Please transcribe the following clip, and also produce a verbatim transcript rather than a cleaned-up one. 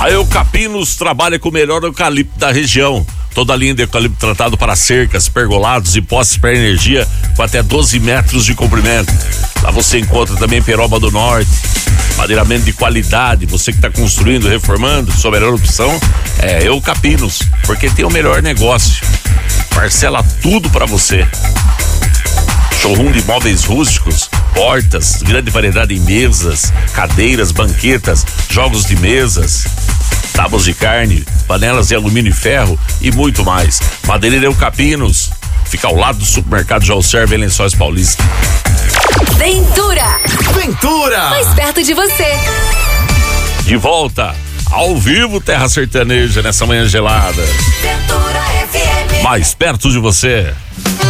A Eucapinos trabalha com o melhor eucalipto da região. Toda a linha de eucalipto tratado para cercas, pergolados e postes para energia com até doze metros de comprimento. Lá você encontra também peroba do norte, madeiramento de qualidade. Você que está construindo, reformando, sua melhor opção é Eucapinos, porque tem o melhor negócio. Parcela tudo para você. Showroom de móveis rústicos, portas, grande variedade em mesas, cadeiras, banquetas, jogos de mesas, tábuas de carne, panelas de alumínio e ferro e muito mais. Madeireira Eucapinos, fica ao lado do supermercado João Serve em Lençóis Paulista. Ventura. Ventura. Mais perto de você. De volta, ao vivo, Terra Sertaneja, nessa manhã gelada. Ventura F M. Mais perto de você.